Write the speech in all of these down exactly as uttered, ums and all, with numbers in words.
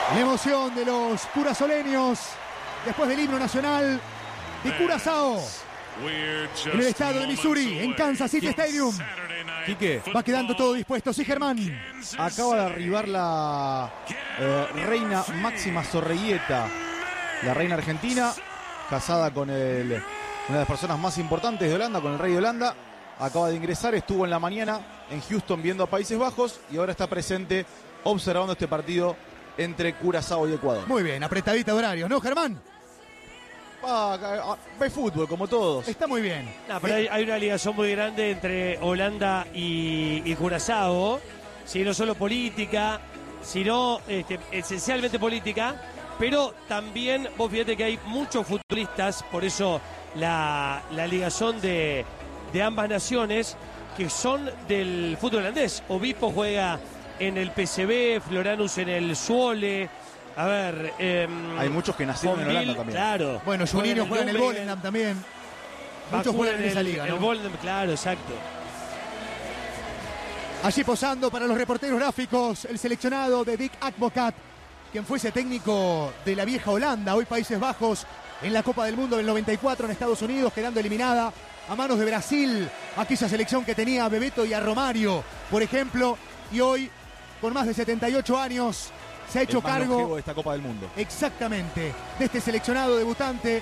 La emoción de los curazoleños después del himno nacional de Curazao en el estado de Missouri, en Kansas City Stadium. Quique, va quedando todo dispuesto. Sí, Germán. Acaba de arribar la eh, reina Máxima Zorreguieta, la reina argentina, casada con el, una de las personas más importantes de Holanda, con el rey de Holanda. Acaba de ingresar, estuvo en la mañana en Houston viendo a Países Bajos y ahora está presente observando este partido entre Curazao y Ecuador. Muy bien, apretadita de horarios, ¿no, Germán? Ah, ah, ve fútbol, como todos. Está muy bien. No, pero hay, hay una ligación muy grande entre Holanda y, y Curazao, si no solo política, sino este, esencialmente política, pero también, vos fíjate que hay muchos futbolistas, por eso la, la ligación de, de ambas naciones, que son del fútbol holandés. Obispo juega en el P S V, Floranus en el Zwolle. A ver, eh, hay muchos que nacieron en Holanda también. Claro. Bueno, Juninho juega en el Volendam también. Muchos juegan en esa el, liga, ¿no? El Volendam, claro, exacto. Allí posando para los reporteros gráficos, el seleccionado de Dick Advocat, quien fuese técnico de la vieja Holanda, hoy Países Bajos, en la Copa del Mundo del noventa y cuatro en Estados Unidos, quedando eliminada a manos de Brasil, aquella selección que tenía a Bebeto y a Romario, por ejemplo, y hoy, con más de setenta y ocho años, se ha hecho cargo de esta Copa del Mundo. Exactamente, de este seleccionado debutante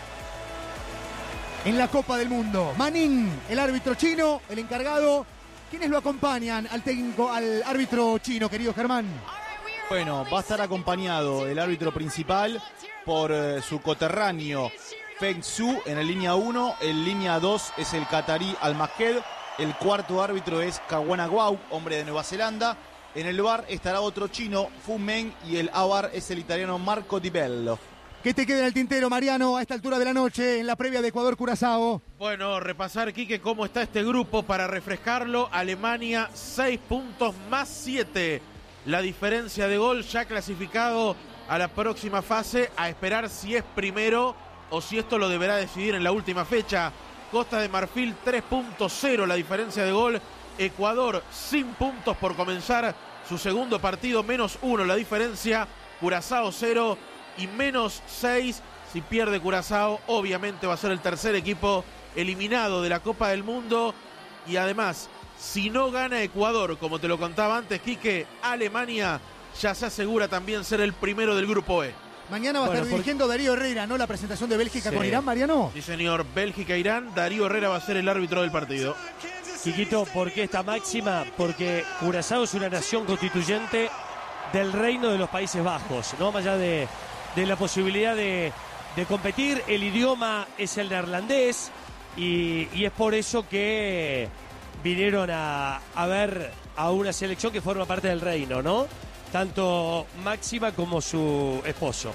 en la Copa del Mundo. Manin, el árbitro chino, el encargado. ¿Quiénes lo acompañan al técnico, al árbitro chino, querido Germán? Bueno, va a estar acompañado el árbitro principal por eh, su coterráneo Feng Zhu en el línea uno, el línea dos es el catarí Al-Maked, el cuarto árbitro es Kawana Guau, hombre de Nueva Zelanda. En el V A R estará otro chino, Fu Meng, y el A V A R es el italiano Marco Di Bello. ¿Qué te queda en el tintero, Mariano, a esta altura de la noche, en la previa de Ecuador-Curazao? Bueno, repasar, Quique, cómo está este grupo para refrescarlo. Alemania, seis puntos más siete. La diferencia de gol, ya clasificado a la próxima fase, a esperar si es primero o si esto lo deberá decidir en la última fecha. Costa de Marfil, tres punto cero la diferencia de gol. Ecuador sin puntos por comenzar su segundo partido, menos uno la diferencia. Curazao cero y menos seis si pierde Curazao. Obviamente va a ser el tercer equipo eliminado de la Copa del Mundo. Y además, si no gana Ecuador, como te lo contaba antes, Quique, Alemania ya se asegura también ser el primero del grupo E. Mañana va a bueno, estar dirigiendo porque... Darío Herrera, ¿no? La presentación de Bélgica Sí. con Irán, Mariano. Sí, señor. Bélgica-Irán. Darío Herrera va a ser el árbitro del partido. Quiquito, ¿por qué esta máxima? Porque Curazao es una nación constituyente del Reino de los Países Bajos, ¿no? Más allá de, de la posibilidad de, de competir, el idioma es el neerlandés y, y es por eso que vinieron a, a ver a una selección que forma parte del reino, ¿no? Tanto Máxima como su esposo.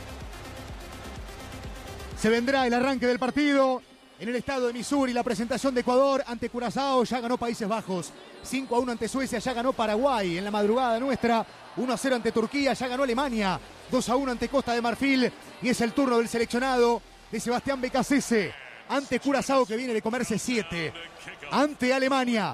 Se vendrá el arranque del partido en el estado de Missouri, la presentación de Ecuador ante Curazao. Ya ganó Países Bajos, cinco a uno ante Suecia, ya ganó Paraguay en la madrugada nuestra, uno a cero ante Turquía, ya ganó Alemania, dos a uno ante Costa de Marfil, y es el turno del seleccionado de Sebastián Becasese ante Curazao, que viene de comerse siete ante Alemania.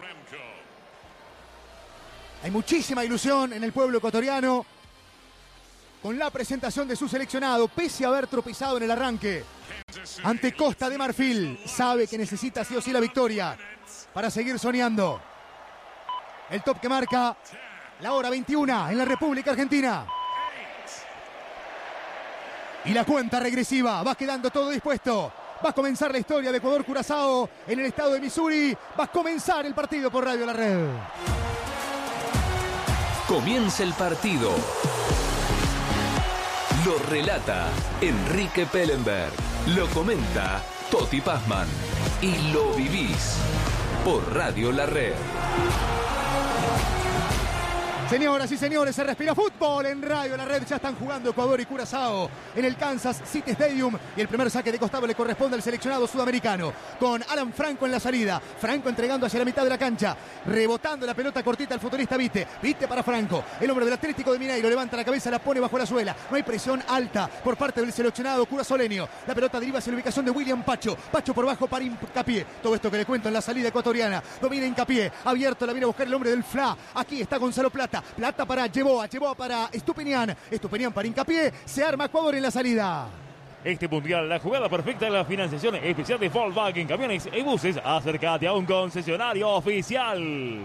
Hay muchísima ilusión en el pueblo ecuatoriano con la presentación de su seleccionado, pese a haber tropezado en el arranque ante Costa de Marfil. Sabe que necesita sí o sí la victoria para seguir soñando. El top que marca la hora veintiuno en la República Argentina. Y la cuenta regresiva, va quedando todo dispuesto. Va a comenzar la historia de Ecuador-Curazao en el estado de Missouri. Va a comenzar el partido por Radio La Red. Comienza el partido. Lo relata Enrique Pellenberg. Lo comenta Toti Pazman. Y lo vivís por Radio La Red. Señoras y señores, se respira fútbol en Radio La Red. Ya están jugando Ecuador y Curazao en el Kansas City Stadium. Y el primer saque de costado le corresponde al seleccionado sudamericano, con Alan Franco en la salida. Franco entregando hacia la mitad de la cancha, rebotando la pelota cortita al futbolista Vite. Vite para Franco, el hombre del Atlético de Mineiro. Levanta la cabeza, la pone bajo la suela. No hay presión alta por parte del seleccionado curazoleño. La pelota deriva hacia la ubicación de William Pacho. Pacho por bajo para Hincapié. Todo esto que le cuento en la salida ecuatoriana. Domina Hincapié, abierto, la viene a buscar el hombre del F L A. Aquí está Gonzalo Plata. Plata, Plata para Yeboah, Yeboah para Estupiñán, Estupiñán para Hincapié. Se arma Ecuador en la salida. Este mundial, la jugada perfecta de la financiación especial de Volkswagen Camiones y Buses. Acércate a un concesionario oficial.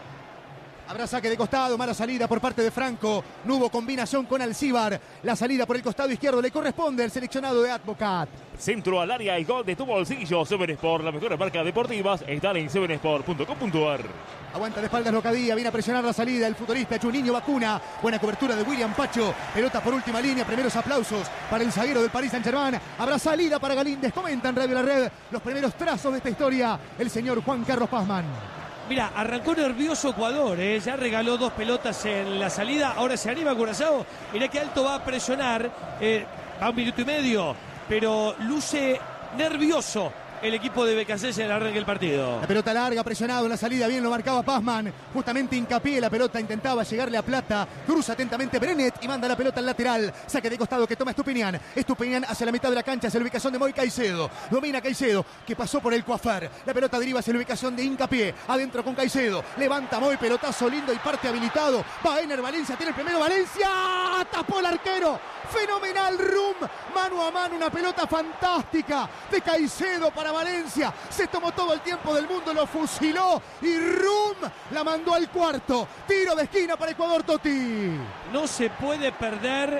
Habrá saque de costado, mala salida por parte de Franco. No hubo combinación con Alcíbar. La salida por el costado izquierdo le corresponde al seleccionado de Advocat. Centro al área y gol de tu bolsillo. Seven Sport, la mejor marca deportivas. Están en seven sport punto com punto a r. Aguanta de espaldas Locadía, viene a presionar la salida el futbolista Juninho Vacuna. Buena cobertura de William Pacho. Pelota por última línea, primeros aplausos para el zaguero del Paris Saint-Germain. Habrá salida para Galíndez. Comenta en Radio La Red los primeros trazos de esta historia el señor Juan Carlos Pazman. Mira, arrancó nervioso Ecuador, ¿eh? Ya regaló dos pelotas en la salida, ahora se anima Curazao, mirá que alto va a presionar, eh, va un minuto y medio, pero luce nervioso el equipo de Becasese en el arranque del partido. La pelota larga, presionado en la salida, bien lo marcaba Pazman, justamente Hincapié, la pelota intentaba llegarle a Plata, cruza atentamente Brenet y manda la pelota al lateral, saque de costado que toma Estupiñán, Estupiñán hacia la mitad de la cancha, hacia la ubicación de Moy Caicedo, domina Caicedo, que pasó por el Coafer, la pelota deriva hacia la ubicación de Hincapié, adentro con Caicedo, levanta Moy, pelotazo lindo y parte habilitado, va Ener Valencia, tiene el primero Valencia, tapó el arquero, fenomenal Rum, mano a mano, una pelota fantástica de Caicedo para Valencia, se tomó todo el tiempo del mundo, lo fusiló y Rum la mandó al cuarto, tiro de esquina para Ecuador, Totti. No se puede perder,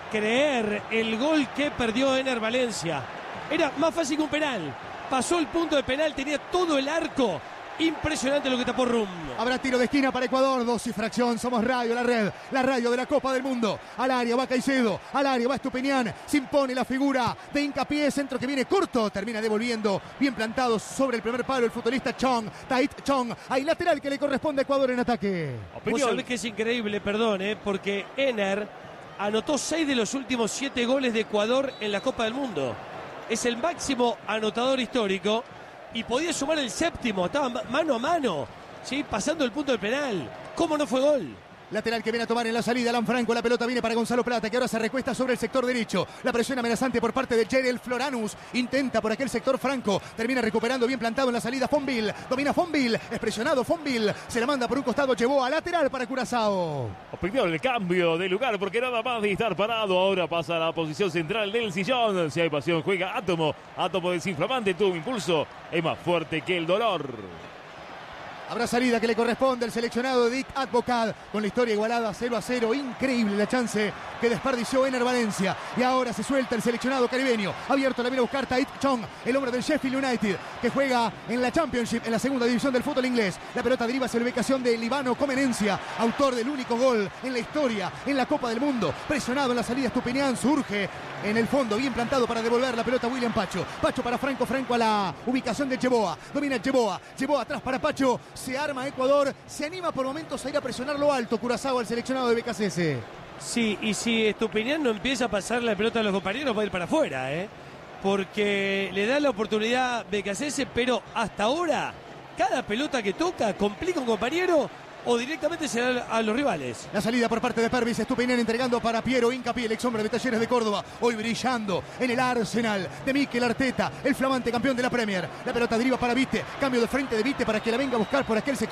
creer el gol que perdió Ener Valencia, era más fácil que un penal, pasó el punto de penal, tenía todo el arco. Impresionante lo que tapó Rum. Habrá tiro de esquina para Ecuador, dos y fracción, somos Radio La Red, la radio de la Copa del Mundo. Al área va Caicedo, al área va Estupiñán, se impone la figura de Hincapié, centro que viene corto, termina devolviendo, bien plantado sobre el primer palo el futbolista Chong, Tait Chong, hay lateral que le corresponde a Ecuador en ataque. Vos sabés que es increíble, perdón, eh, porque Ener anotó seis de los últimos siete goles de Ecuador en la Copa del Mundo. Es el máximo anotador histórico. Y podía sumar el séptimo, estaba mano a mano, ¿sí? Pasando el punto del penal. ¿Cómo no fue gol? Lateral que viene a tomar en la salida Alan Franco, la pelota viene para Gonzalo Plata, que ahora se recuesta sobre el sector derecho. La presión amenazante por parte de Jerel Floranus, intenta por aquel sector Franco, termina recuperando bien plantado en la salida Fonville, domina Fonville, es presionado Fonville, se la manda por un costado, llevó a lateral para Curazao. Pidió el cambio de lugar porque nada más de estar parado, ahora pasa a la posición central del sillón. Si hay pasión juega Átomo, Átomo desinflamante, tuvo impulso, es más fuerte que el dolor. Habrá salida que le corresponde al seleccionado de Dick Advocat con la historia igualada cero a cero. Increíble la chance que desperdició Ener Valencia. Y ahora se suelta el seleccionado caribeño. Abierto la viene a buscar Tait Chong, el hombre del Sheffield United, que juega en la Championship, en la segunda división del fútbol inglés. La pelota deriva hacia la ubicación de Libano Comenencia, autor del único gol en la historia en la Copa del Mundo. Presionado en la salida Estupiñán, surge en el fondo, bien plantado para devolver la pelota a William Pacho. Pacho para Franco, Franco a la ubicación de Yeboah. Domina Yeboah, Yeboah atrás para Pacho. Se arma Ecuador, se anima por momentos a ir a presionar lo alto Curazao al seleccionado de Becasese. Sí, y si Estupiñán no empieza a pasar la pelota a los compañeros, va a ir para afuera, ¿eh? Porque le da la oportunidad Becasese, pero hasta ahora, cada pelota que toca complica a un compañero o directamente se da a los rivales. La salida por parte de Pervis, Estupiñán entregando para Piero Hincapié, el ex hombre de Talleres de Córdoba, hoy brillando en el Arsenal de Mikel Arteta, el flamante campeón de la Premier. La pelota deriva para Vite, cambio de frente de Vite para que la venga a buscar por aquel sector.